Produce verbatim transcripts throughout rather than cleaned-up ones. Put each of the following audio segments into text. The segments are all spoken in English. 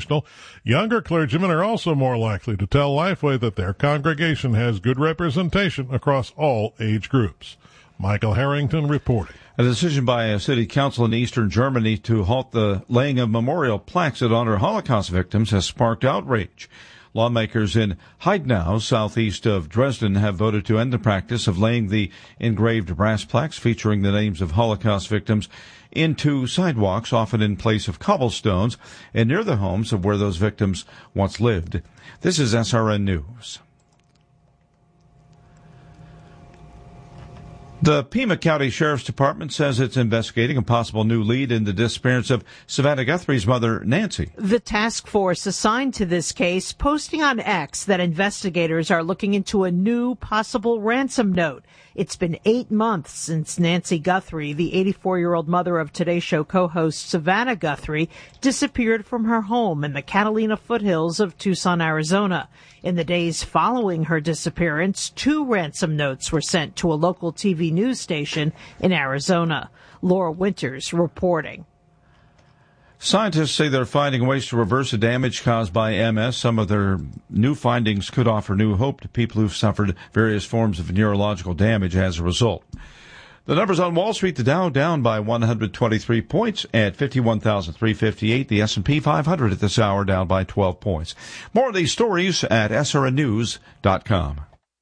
International, younger clergymen are also more likely to tell Lifeway that their congregation has good representation across all age groups. Michael Harrington reporting. A decision by a city council in eastern Germany to halt the laying of memorial plaques that honor Holocaust victims has sparked outrage. Lawmakers in Heidenau, southeast of Dresden, have voted to end the practice of laying the engraved brass plaques featuring the names of Holocaust victims into sidewalks, often in place of cobblestones, and near the homes of where those victims once lived. This is S R N News. The Pima County Sheriff's Department says it's investigating a possible new lead in the disappearance of Savannah Guthrie's mother, Nancy. The task force assigned to this case posting on X that investigators are looking into a new possible ransom note. It's been eight months since Nancy Guthrie, the eighty-four-year-old mother of Today Show co-host Savannah Guthrie, disappeared from her home in the Catalina foothills of Tucson, Arizona. In the days following her disappearance, two ransom notes were sent to a local T V news station in Arizona. Laura Winters reporting. Scientists say they're finding ways to reverse the damage caused by M S. Some of their new findings could offer new hope to people who've suffered various forms of neurological damage as a result. The numbers on Wall Street: the Dow down by one hundred twenty-three points at fifty-one thousand three hundred fifty-eight. The S and P five hundred at this hour down by twelve points. More of these stories at S R N news dot com.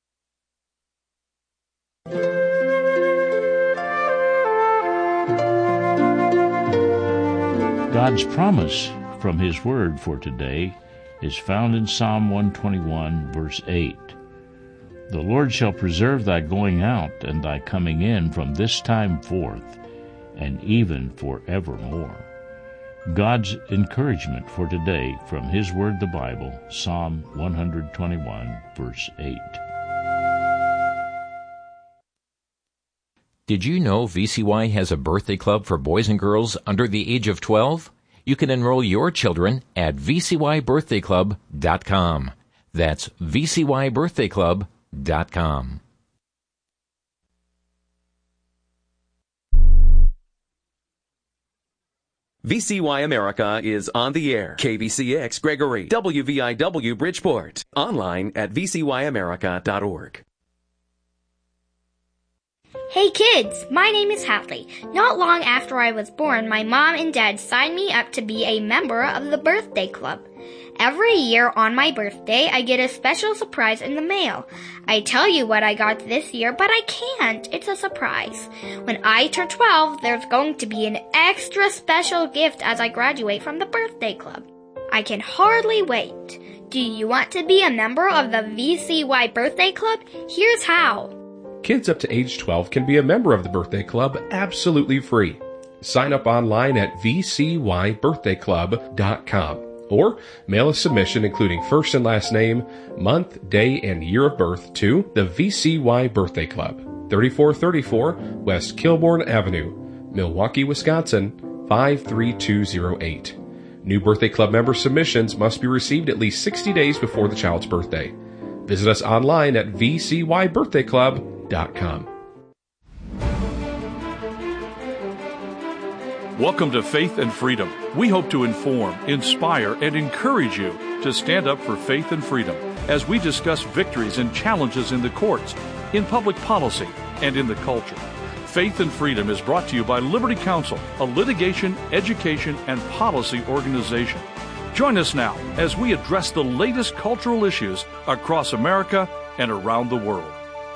God's promise from His Word for today is found in Psalm one twenty-one, verse eight. The Lord shall preserve thy going out and thy coming in from this time forth, and even forevermore. God's encouragement for today from His Word, the Bible, Psalm one twenty-one, verse eight. Did you know V C Y has a birthday club for boys and girls under the age of twelve? You can enroll your children at v c y birthday club dot com. That's v c y birthday club dot com. V C Y America is on the air. K B C X Gregory, W V I W Bridgeport. Online at v c y america dot org. Hey kids, my name is Hadley. Not long after I was born, my mom and dad signed me up to be a member of the birthday club. Every year on my birthday, I get a special surprise in the mail. I tell you what I got this year, but I can't. It's a surprise. When I turn twelve, there's going to be an extra special gift as I graduate from the birthday club. I can hardly wait. Do you want to be a member of the V C Y Birthday Club? Here's how. Kids up to age twelve can be a member of the Birthday Club absolutely free. Sign up online at v c y birthday club dot com or mail a submission including first and last name, month, day, and year of birth to the V C Y Birthday Club, thirty-four thirty-four West Kilbourne Avenue, Milwaukee, Wisconsin, five three two zero eight. New Birthday Club member submissions must be received at least sixty days before the child's birthday. Visit us online at v c y birthday club dot com. Welcome to Faith and Freedom. We hope to inform, inspire, and encourage you to stand up for faith and freedom as we discuss victories and challenges in the courts, in public policy, and in the culture. Faith and Freedom is brought to you by Liberty Counsel, a litigation, education, and policy organization. Join us now as we address the latest cultural issues across America and around the world.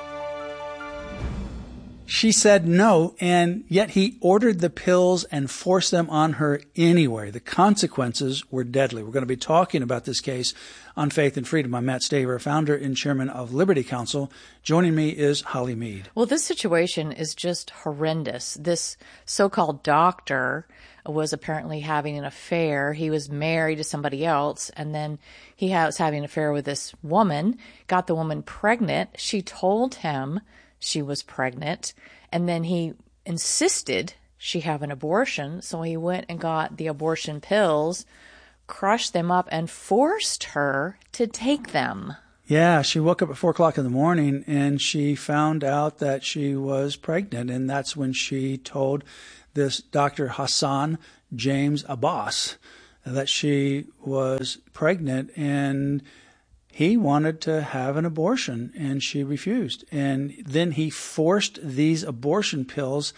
She said no, and yet he ordered the pills and forced them on her anyway. The consequences were deadly. We're going to be talking about this case on Faith and Freedom. I'm Matt Staver, founder and chairman of Liberty Counsel. Joining me is Holly Mead. Well, this situation is just horrendous. This so-called doctor was apparently having an affair. He was married to somebody else, and then he was having an affair with this woman, got the woman pregnant. She told him she was pregnant, and then he insisted she have an abortion, so he went and got the abortion pills, crushed them up, and forced her to take them. Yeah, she woke up at four o'clock in the morning, and she found out that she was pregnant, and that's when she told this Doctor Hassan James Abbas. that she was pregnant, and he wanted to have an abortion, and she refused. And then he forced these abortion pills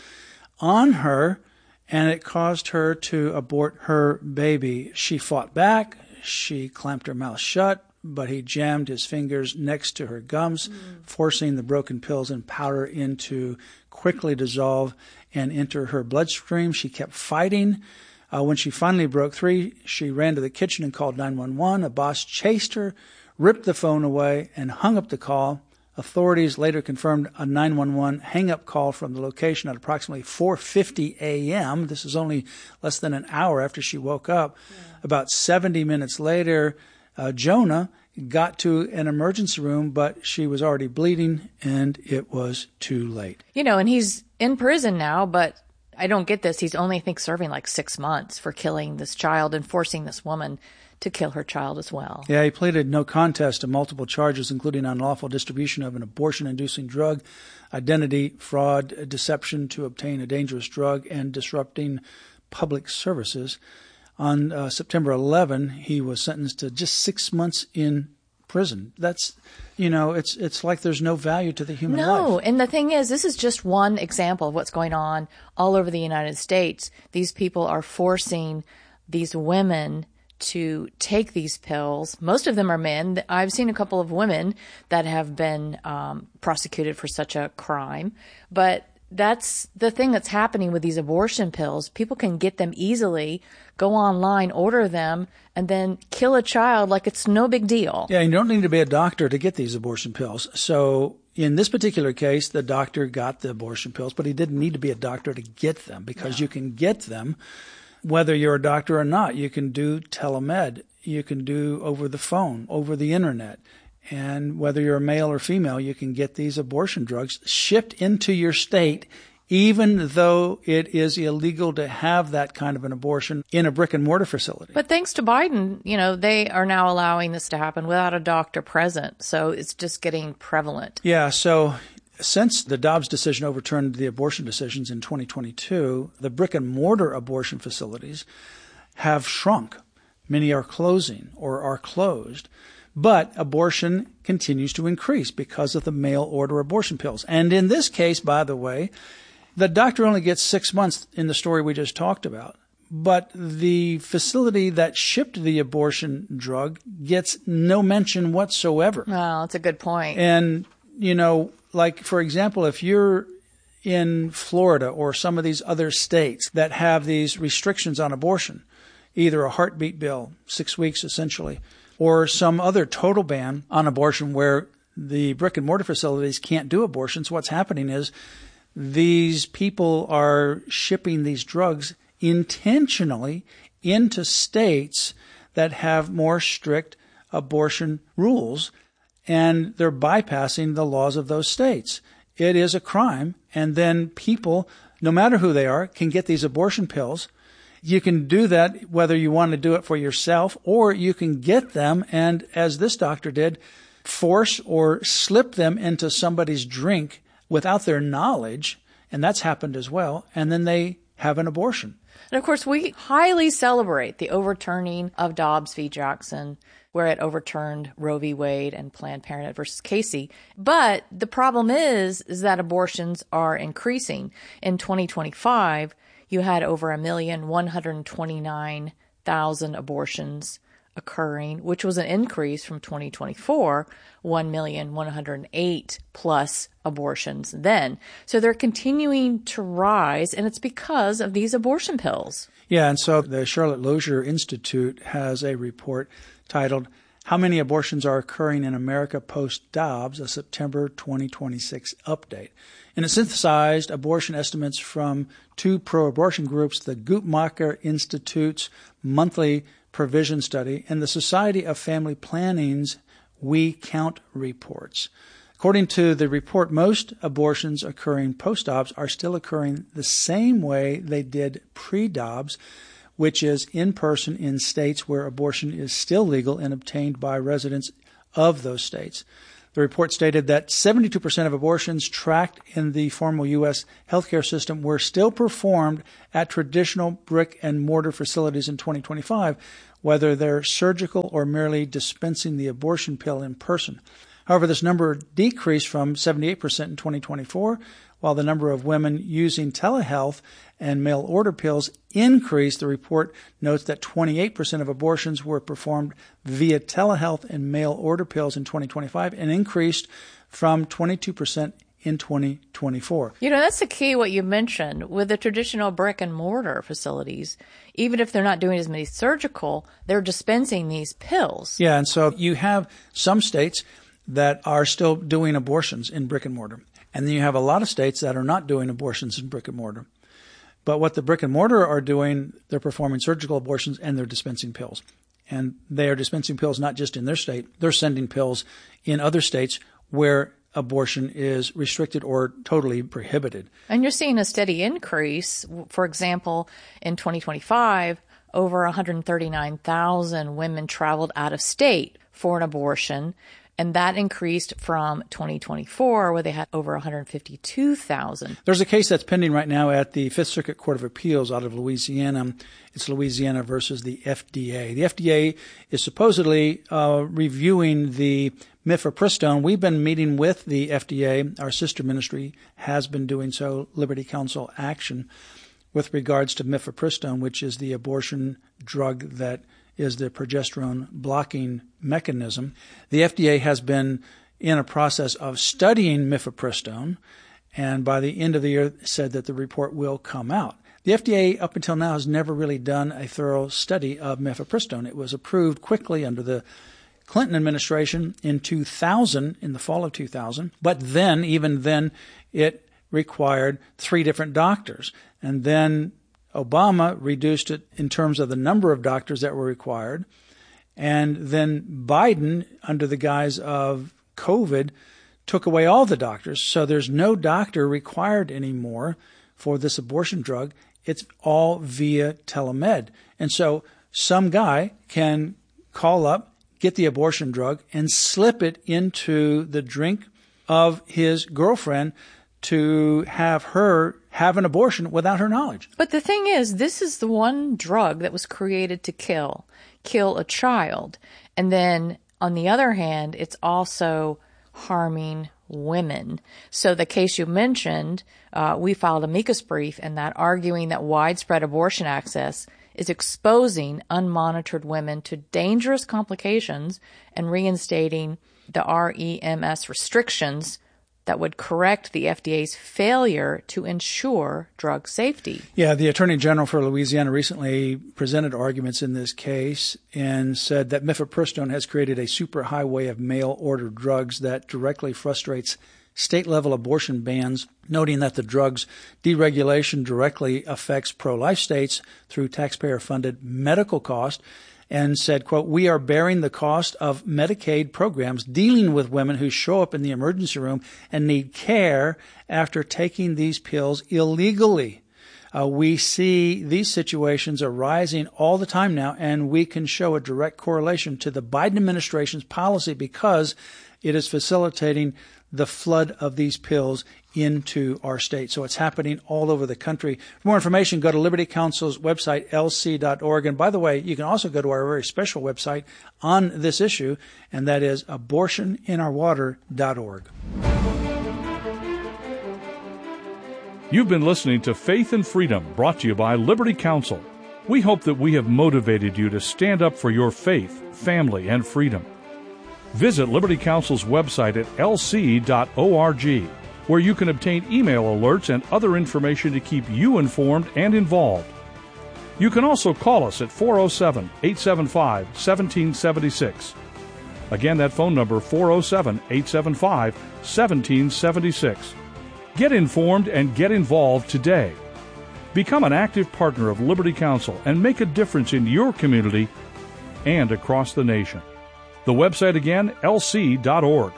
on her, and it caused her to abort her baby. She fought back. She clamped her mouth shut, but he jammed his fingers next to her gums, mm. forcing the broken pills and powder in to quickly dissolve and enter her bloodstream. She kept fighting. Uh, when she finally broke free, she ran to the kitchen and called nine one one. A boss chased her, ripped the phone away, and hung up the call. Authorities later confirmed a nine one one hang-up call from the location at approximately four fifty a.m. This is only less than an hour after she woke up. Yeah. About seventy minutes later, uh, Jonah got to an emergency room, but she was already bleeding, and it was too late. You know, and he's in prison now, but I don't get this. He's only, I think, serving like six months for killing this child and forcing this woman to kill her child as well. Yeah, he pleaded no contest to multiple charges, including unlawful distribution of an abortion-inducing drug, identity fraud, deception to obtain a dangerous drug, and disrupting public services. On uh, September eleventh, he was sentenced to just six months in prison. That's, you know, it's it's like there's no value to the human no. life. No, and the thing is, this is just one example of what's going on all over the United States. These people are forcing these women to take these pills. Most of them are men. I've seen a couple of women that have been um, prosecuted for such a crime. But that's the thing that's happening with these abortion pills. People can get them easily, go online, order them, and then kill a child like it's no big deal. Yeah, you don't need to be a doctor to get these abortion pills. So in this particular case, the doctor got the abortion pills, but he didn't need to be a doctor to get them, because no. you can get them whether you're a doctor or not. You can do telemed. You can do over the phone, over the internet. And whether you're a male or female, you can get these abortion drugs shipped into your state, even though it is illegal to have that kind of an abortion in a brick and mortar facility. But thanks to Biden, you know, they are now allowing this to happen without a doctor present. So it's just getting prevalent. Yeah. So since the Dobbs decision overturned the abortion decisions in twenty twenty-two, the brick and mortar abortion facilities have shrunk. Many are closing or are closed. But abortion continues to increase because of the mail order abortion pills. And in this case, by the way, the doctor only gets six months in the story we just talked about. But the facility that shipped the abortion drug gets no mention whatsoever. Well, that's a good point. And, you know, like, for example, if you're in Florida or some of these other states that have these restrictions on abortion, either a heartbeat bill, six weeks essentially, or some other total ban on abortion where the brick and mortar facilities can't do abortions, what's happening is these people are shipping these drugs intentionally into states that have more strict abortion rules, and they're bypassing the laws of those states. It is a crime, and then people, no matter who they are, can get these abortion pills. You can do that whether you want to do it for yourself, or you can get them and, as this doctor did, force or slip them into somebody's drink without their knowledge, and that's happened as well, and then they have an abortion. And of course, we highly celebrate the overturning of Dobbs v. Jackson, where it overturned Roe v. Wade and Planned Parenthood versus Casey. But the problem is, is that abortions are increasing. In twenty twenty-five, you had over a million one hundred twenty-nine thousand abortions occurring, which was an increase from twenty twenty-four, one million one hundred eight plus abortions then. So they're continuing to rise, and it's because of these abortion pills. Yeah, and so the Charlotte Lozier Institute has a report titled How Many Abortions Are Occurring in America Post-Dobbs, a September twenty twenty-six update. And it synthesized abortion estimates from two pro-abortion groups, the Guttmacher Institute's monthly provision study and the Society of Family Planning's We Count reports. According to the report, most abortions occurring post-Dobbs are still occurring the same way they did pre-Dobbs, which is in person in states where abortion is still legal and obtained by residents of those states. The report stated that seventy-two percent of abortions tracked in the formal U S healthcare system were still performed at traditional brick and mortar facilities in twenty twenty-five, whether they're surgical or merely dispensing the abortion pill in person. However, this number decreased from seventy-eight percent in twenty twenty-four, while the number of women using telehealth and mail order pills increased. The report notes that twenty-eight percent of abortions were performed via telehealth and mail order pills in twenty twenty-five and increased from twenty-two percent in twenty twenty-four. You know, that's the key, what you mentioned. With the traditional brick and mortar facilities, even if they're not doing as many surgical, they're dispensing these pills. Yeah, and so you have some states that are still doing abortions in brick and mortar. And then you have a lot of states that are not doing abortions in brick and mortar. But what the brick and mortar are doing, they're performing surgical abortions and they're dispensing pills. And they are dispensing pills not just in their state, they're sending pills in other states where abortion is restricted or totally prohibited. And you're seeing a steady increase. For example, in twenty twenty-five, over one hundred thirty-nine thousand women traveled out of state for an abortion. And that increased from twenty twenty-four, where they had over one hundred fifty-two thousand. There's a case that's pending right now at the Fifth Circuit Court of Appeals out of Louisiana. It's Louisiana versus the F D A. The F D A is supposedly uh, reviewing the mifepristone. We've been meeting with the F D A. Our sister ministry has been doing so, Liberty Counsel Action, with regards to mifepristone, which is the abortion drug that is the progesterone blocking mechanism. The F D A has been in a process of studying mifepristone, and by the end of the year said that the report will come out. The F D A up until now has never really done a thorough study of mifepristone. It was approved quickly under the Clinton administration in two thousand, in the fall of two thousand, but then, even then, it required three different doctors. And then Obama reduced it in terms of the number of doctors that were required. And then Biden, under the guise of COVID, took away all the doctors. So there's no doctor required anymore for this abortion drug. It's all via telemed. And so some guy can call up, get the abortion drug, and slip it into the drink of his girlfriend to have her have an abortion without her knowledge. But the thing is, this is the one drug that was created to kill, kill a child. And then, on the other hand, it's also harming women. So the case you mentioned, uh, we filed a amicus brief in that, arguing that widespread abortion access is exposing unmonitored women to dangerous complications and reinstating the R E M S restrictions that would correct the F D A's failure to ensure drug safety. Yeah, the Attorney General for Louisiana recently presented arguments in this case and said that mifepristone has created a superhighway of mail-order drugs that directly frustrates state-level abortion bans, noting that the drug's deregulation directly affects pro-life states through taxpayer-funded medical costs, and said, quote, "We are bearing the cost of Medicaid programs dealing with women who show up in the emergency room and need care after taking these pills illegally. Uh, we see these situations arising all the time now, and we can show a direct correlation to the Biden administration's policy because it is facilitating the flood of these pills into our state." So it's happening all over the country. For more information, go to Liberty Counsel's website, L C dot org. And by the way, you can also go to our very special website on this issue, and that is abortion in our water dot org. You've been listening to Faith and Freedom, brought to you by Liberty Counsel. We hope that we have motivated you to stand up for your faith, family, and freedom. Visit Liberty Counsel's website at L C dot org, where you can obtain email alerts and other information to keep you informed and involved. You can also call us at four oh seven, eight seven five, one seven seven six. Again, that phone number, four oh seven, eight seven five, one seven seven six. Get informed and get involved today. Become an active partner of Liberty Counsel and make a difference in your community and across the nation. The website again, L C dot org.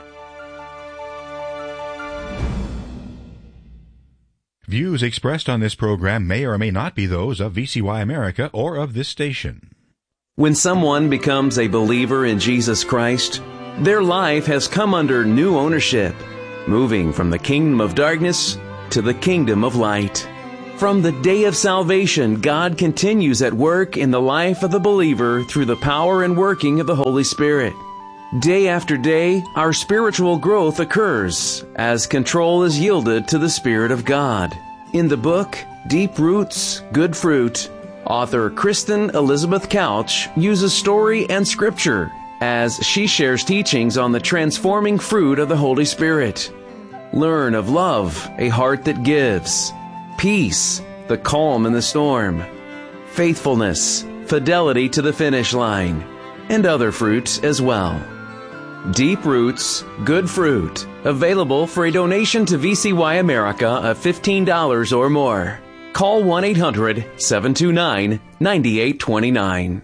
Views expressed on this program may or may not be those of V C Y America or of this station. When someone becomes a believer in Jesus Christ, Their life has come under new ownership, moving from the kingdom of darkness to the kingdom of light. From the day of salvation, God continues at work in the life of the believer through the power and working of the Holy Spirit. Day after day, our spiritual growth occurs as control is yielded to the Spirit of God. In the book, Deep Roots, Good Fruit, author Kristen Elizabeth Couch uses story and scripture as she shares teachings on the transforming fruit of the Holy Spirit. Learn of love, a heart that gives; peace, the calm in the storm; faithfulness, fidelity to the finish line; and other fruits as well. Deep Roots, Good Fruit, available for a donation to V C Y America of fifteen dollars or more. Call one eight hundred, seven two nine, nine eight two nine.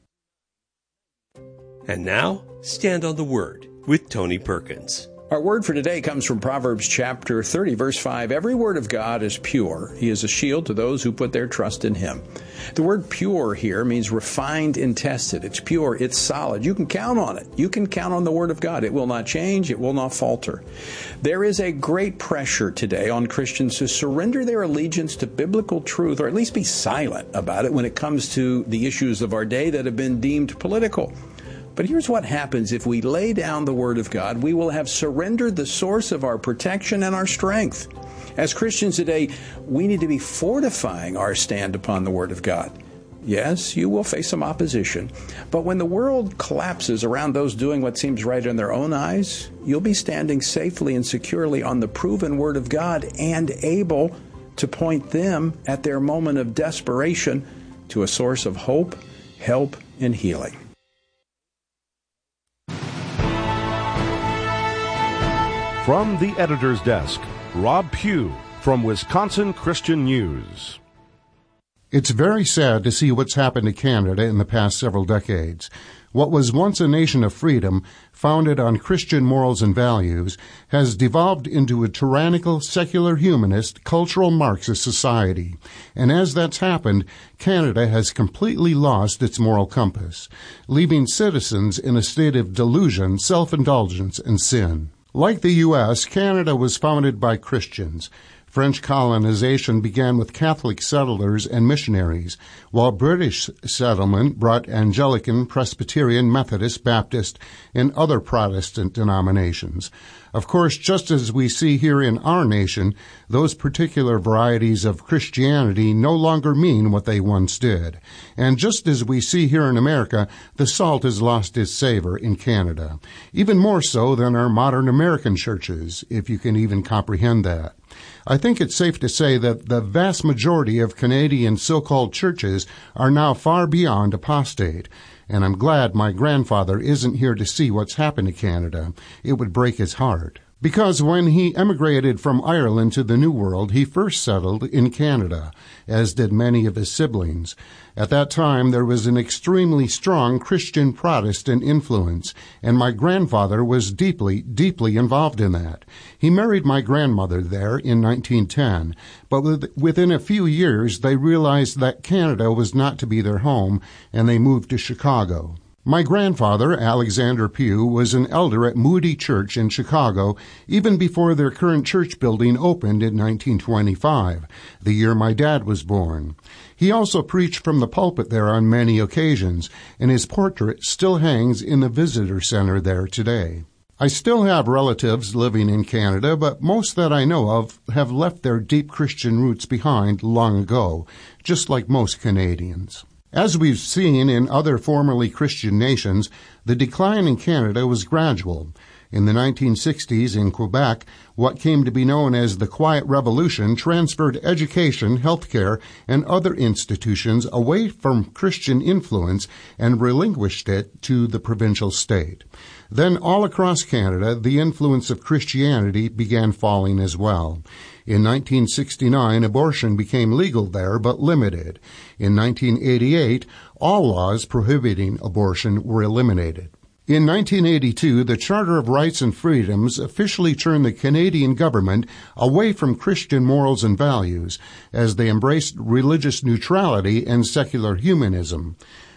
And now, Stand on the Word with Tony Perkins. Our word for today comes from Proverbs chapter thirty, verse five. Every word of God is pure. He is a shield to those who put their trust in Him. The word pure here means refined and tested. It's pure. It's solid. You can count on it. You can count on the word of God. It will not change. It will not falter. There is a great pressure today on Christians to surrender their allegiance to biblical truth, or at least be silent about it when it comes to the issues of our day that have been deemed political. But here's what happens if we lay down the Word of God. We will have surrendered the source of our protection and our strength. As Christians today, we need to be fortifying our stand upon the Word of God. Yes, you will face some opposition, but when the world collapses around those doing what seems right in their own eyes, you'll be standing safely and securely on the proven Word of God and able to point them at their moment of desperation to a source of hope, help, and healing. From the editor's desk, Rob Pugh from Wisconsin Christian News. It's very sad to see what's happened to Canada in the past several decades. What was once a nation of freedom, founded on Christian morals and values, has devolved into a tyrannical, secular, humanist, cultural Marxist society. And as that's happened, Canada has completely lost its moral compass, leaving citizens in a state of delusion, self-indulgence, and sin. Like the U S, Canada was founded by Christians. French colonization began with Catholic settlers and missionaries, while British settlement brought Anglican, Presbyterian, Methodist, Baptist, and other Protestant denominations. Of course, just as we see here in our nation, those particular varieties of Christianity no longer mean what they once did. And just as we see here in America, the salt has lost its savor in Canada, even more so than our modern American churches, if you can even comprehend that. I think it's safe to say that the vast majority of Canadian so-called churches are now far beyond apostate, and I'm glad my grandfather isn't here to see what's happened to Canada. It would break his heart. Because when he emigrated from Ireland to the New World, he first settled in Canada, as did many of his siblings. At that time, there was an extremely strong Christian Protestant influence, and my grandfather was deeply, deeply involved in that. He married my grandmother there in nineteen ten, but within a few years, they realized that Canada was not to be their home, and they moved to Chicago. My grandfather, Alexander Pugh, was an elder at Moody Church in Chicago even before their current church building opened in nineteen twenty-five, the year my dad was born. He also preached from the pulpit there on many occasions, and his portrait still hangs in the visitor center there today. I still have relatives living in Canada, but most that I know of have left their deep Christian roots behind long ago, just like most Canadians. As we've seen in other formerly Christian nations, the decline in Canada was gradual. In the nineteen sixties in Quebec, what came to be known as the Quiet Revolution transferred education, healthcare, and other institutions away from Christian influence and relinquished it to the provincial state. Then all across Canada, the influence of Christianity began falling as well. In nineteen sixty-nine, abortion became legal there, but limited. In nineteen eighty-eight, all laws prohibiting abortion were eliminated. In nineteen eighty-two, the Charter of Rights and Freedoms officially turned the Canadian government away from Christian morals and values as they embraced religious neutrality and secular humanism.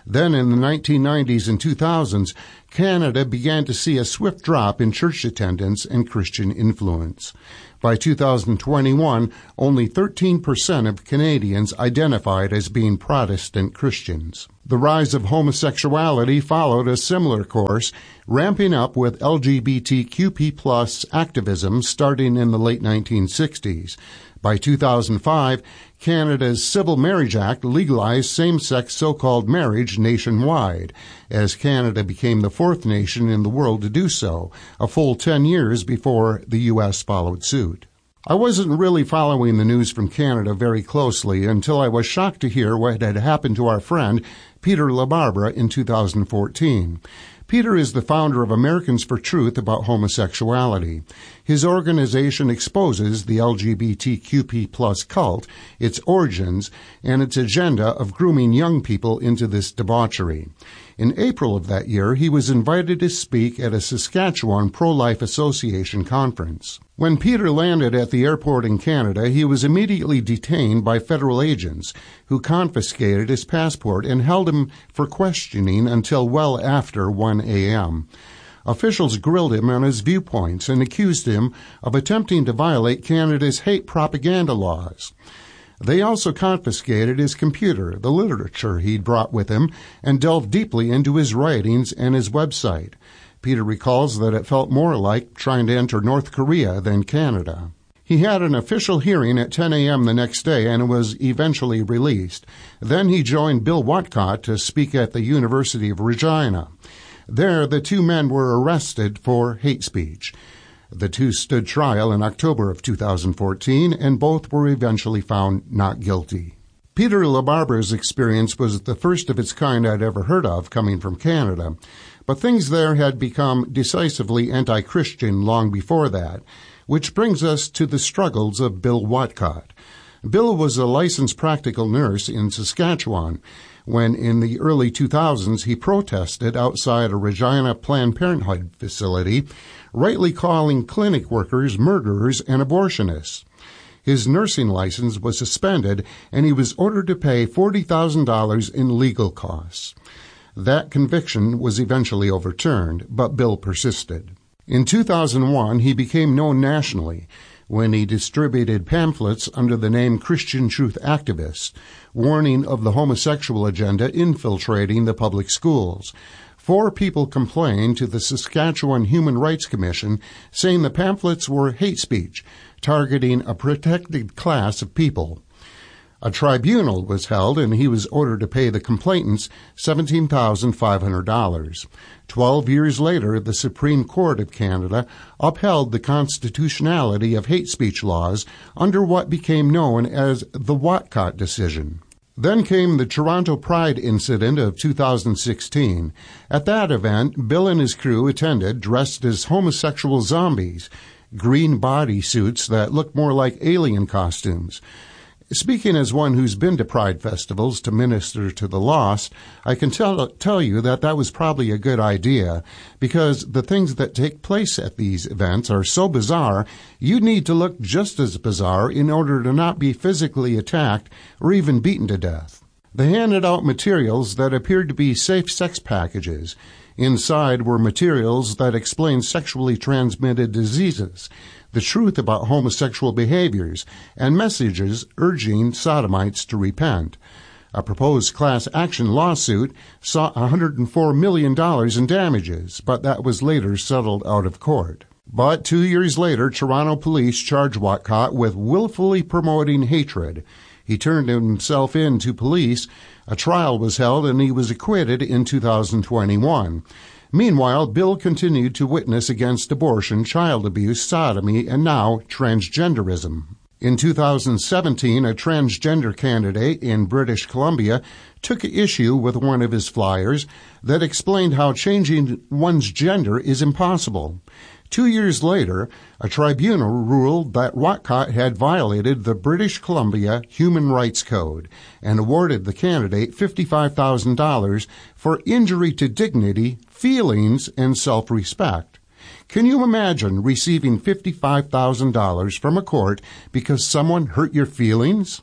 Then in the nineteen nineties and two thousands, Canada began to see a swift drop in church attendance and Christian influence. By two thousand twenty-one, only thirteen percent of Canadians identified as being Protestant Christians. The rise of homosexuality followed a similar course, ramping up with L G B T Q P plus activism starting in the late nineteen sixties. By two thousand five, Canada's Civil Marriage Act legalized same-sex so-called marriage nationwide, as Canada became the fourth nation in the world to do so, a full ten years before the U S followed suit. I wasn't really following the news from Canada very closely until I was shocked to hear what had happened to our friend Peter LaBarbera in two thousand fourteen. Peter is the founder of Americans for Truth about homosexuality. His organization exposes the L G B T Q P plus cult, its origins, and its agenda of grooming young people into this debauchery. In April of that year, he was invited to speak at a Saskatchewan Pro-Life Association conference. When Peter landed at the airport in Canada, he was immediately detained by federal agents who confiscated his passport and held him for questioning until well after one a.m. Officials grilled him on his viewpoints and accused him of attempting to violate Canada's hate propaganda laws. They also confiscated his computer, the literature he'd brought with him, and delved deeply into his writings and his website. Peter recalls that it felt more like trying to enter North Korea than Canada. He had an official hearing at ten a.m. the next day and was eventually released. Then he joined Bill Watcott to speak at the University of Regina. There, the two men were arrested for hate speech. The two stood trial in October of two thousand fourteen, and both were eventually found not guilty. Peter LaBarbera's experience was the first of its kind I'd ever heard of coming from Canada, but things there had become decisively anti-Christian long before that, which brings us to the struggles of Bill Watcott. Bill was a licensed practical nurse in Saskatchewan when, in the early two thousands, he protested outside a Regina Planned Parenthood facility, rightly calling clinic workers murderers and abortionists. His nursing license was suspended, and he was ordered to pay forty thousand dollars in legal costs. That conviction was eventually overturned, but Bill persisted. In two thousand one, he became known nationally when he distributed pamphlets under the name Christian Truth Activist, warning of the homosexual agenda infiltrating the public schools. Four people complained to the Saskatchewan Human Rights Commission, saying the pamphlets were hate speech, targeting a protected class of people. A tribunal was held, and he was ordered to pay the complainants seventeen thousand five hundred dollars. Twelve years later, the Supreme Court of Canada upheld the constitutionality of hate speech laws under what became known as the Watcott decision. Then came the Toronto Pride incident of two thousand sixteen. At that event, Bill and his crew attended dressed as homosexual zombies, green bodysuits that looked more like alien costumes. Speaking as one who's been to Pride festivals to minister to the lost, I can tell, tell you that that was probably a good idea, because the things that take place at these events are so bizarre, you need to look just as bizarre in order to not be physically attacked or even beaten to death. They handed out materials that appeared to be safe sex packages. Inside were materials that explained sexually transmitted diseases, the truth about homosexual behaviors, and messages urging sodomites to repent. A proposed class action lawsuit sought one hundred four million dollars in damages, but that was later settled out of court. But two years later, Toronto police charged Watcott with willfully promoting hatred. He turned himself in to police. A trial was held, and he was acquitted in two thousand twenty-one. Meanwhile, Bill continued to witness against abortion, child abuse, sodomy, and now transgenderism. In two thousand seventeen, a transgender candidate in British Columbia took issue with one of his flyers that explained how changing one's gender is impossible. Two years later, a tribunal ruled that Watcott had violated the British Columbia Human Rights Code and awarded the candidate fifty-five thousand dollars for injury to dignity, feelings, and self-respect. Can you imagine receiving fifty-five thousand dollars from a court because someone hurt your feelings?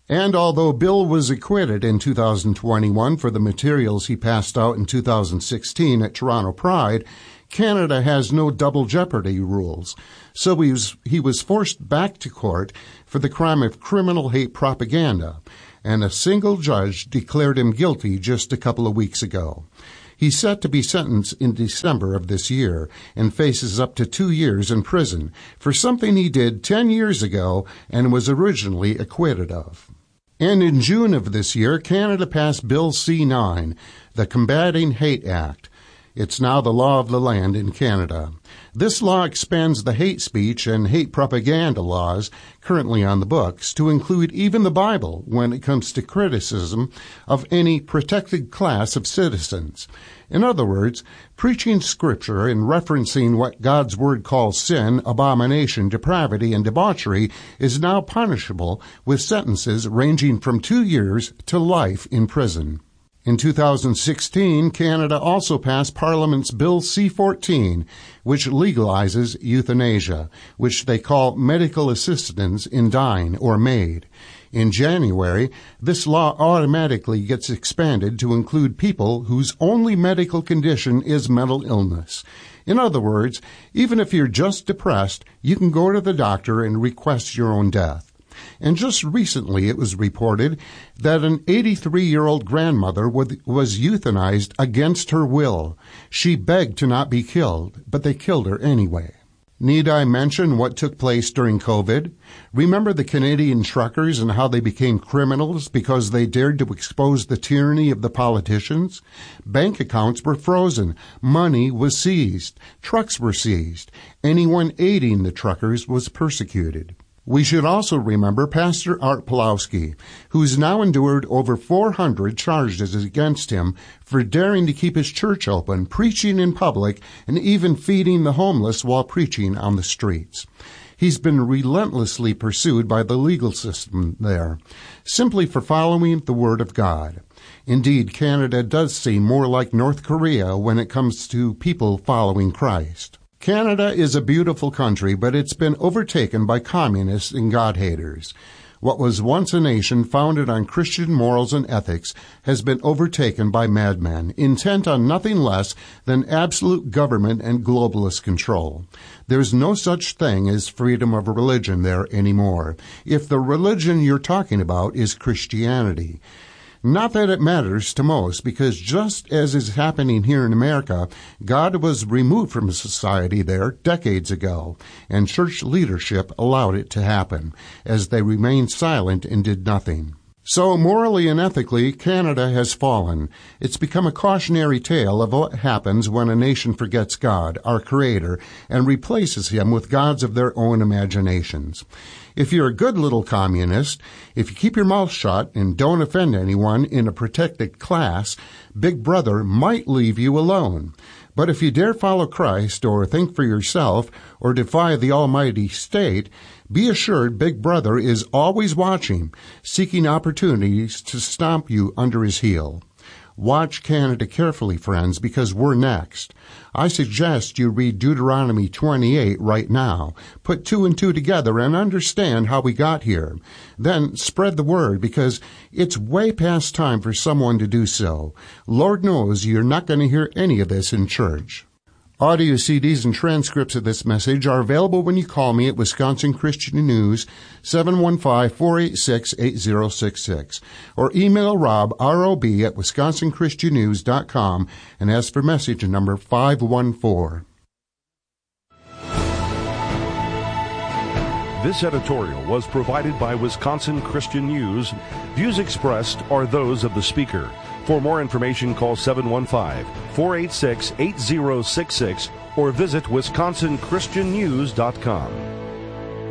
And although Bill was acquitted in two thousand twenty-one for the materials he passed out in two thousand sixteen at Toronto Pride, Canada has no double jeopardy rules, so he was, he was forced back to court for the crime of criminal hate propaganda, and a single judge declared him guilty just a couple of weeks ago. He's set to be sentenced in December of this year and faces up to two years in prison for something he did ten years ago and was originally acquitted of. And in June of this year, Canada passed Bill C nine, the Combating Hate Act. It's now the law of the land in Canada. This law expands the hate speech and hate propaganda laws currently on the books to include even the Bible when it comes to criticism of any protected class of citizens. In other words, preaching Scripture and referencing what God's Word calls sin, abomination, depravity, and debauchery is now punishable with sentences ranging from two years to life in prison. In two thousand sixteen, Canada also passed Parliament's Bill C fourteen, which legalizes euthanasia, which they call medical assistance in dying or MAID. In January, this law automatically gets expanded to include people whose only medical condition is mental illness. In other words, even if you're just depressed, you can go to the doctor and request your own death. And just recently it was reported that an eighty-three-year-old grandmother was euthanized against her will. She begged to not be killed, but they killed her anyway. Need I mention what took place during COVID? Remember the Canadian truckers and how they became criminals because they dared to expose the tyranny of the politicians? Bank accounts were frozen. Money was seized. Trucks were seized. Anyone aiding the truckers was persecuted. We should also remember Pastor Art Pawlowski, who's now endured over four hundred charges against him for daring to keep his church open, preaching in public, and even feeding the homeless while preaching on the streets. He's been relentlessly pursued by the legal system there, simply for following the Word of God. Indeed, Canada does seem more like North Korea when it comes to people following Christ. Canada is a beautiful country, but it's been overtaken by communists and God-haters. What was once a nation founded on Christian morals and ethics has been overtaken by madmen, intent on nothing less than absolute government and globalist control. There's no such thing as freedom of religion there anymore, if the religion you're talking about is Christianity. Not that it matters to most, because just as is happening here in America, God was removed from society there decades ago, and church leadership allowed it to happen, as they remained silent and did nothing. So, morally and ethically, Canada has fallen. It's become a cautionary tale of what happens when a nation forgets God, our Creator, and replaces Him with gods of their own imaginations. If you're a good little communist, if you keep your mouth shut and don't offend anyone in a protected class, Big Brother might leave you alone. But if you dare follow Christ or think for yourself or defy the almighty state, be assured Big Brother is always watching, seeking opportunities to stomp you under his heel. Watch Canada carefully, friends, because we're next. I suggest you read Deuteronomy twenty-eight right now. Put two and two together and understand how we got here. Then spread the word, because it's way past time for someone to do so. Lord knows you're not going to hear any of this in church. Audio C Ds and transcripts of this message are available when you call me at Wisconsin Christian News, seven one five, four eight six, eight zero six six, or email Rob, R O B, at wisconsin christian news dot com and ask for message number five one four. This editorial was provided by Wisconsin Christian News. Views expressed are those of the speaker. For more information, call seven one five, four eight six, eight zero six six or visit wisconsin christian news dot com.